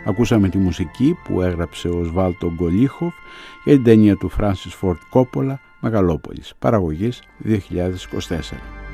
Ακούσαμε τη μουσική που έγραψε ο Σβάλτο Γκολίχοφ για την ταινία του Φράνσις Φορντ Κόπολα, Μεγαλόπολης, παραγωγής 2024.